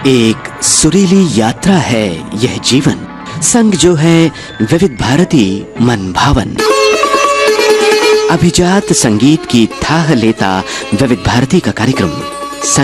एक सुरीली यात्रा है यह जीवन, संग जो है विविध भारती मन भावन। अभिजात संगीत की थाह लेता विविध भारती का कार्यक्रम